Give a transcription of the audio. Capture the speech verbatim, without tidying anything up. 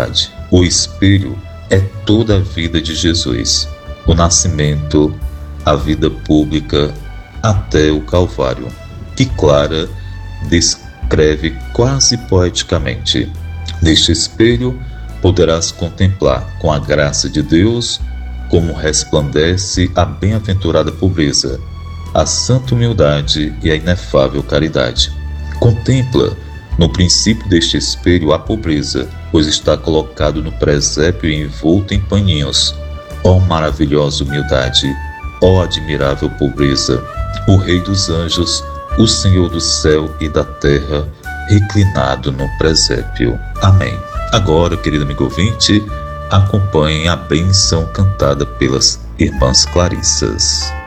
humildade. O espelho é toda a vida de Jesus, o nascimento, a vida pública, até o Calvário, que Clara descreve quase poeticamente. Neste espelho poderás contemplar, com a graça de Deus, como resplandece a bem-aventurada pobreza, a santa humildade e a inefável caridade. Contempla no princípio deste espelho a pobreza, pois está colocado no presépio e envolto em paninhos. Ó maravilhosa humildade, ó admirável pobreza, o Rei dos anjos, o Senhor do céu e da terra, reclinado no presépio. Amém. Agora, querido amigo ouvinte, acompanhem a bênção cantada pelas irmãs Clarissas.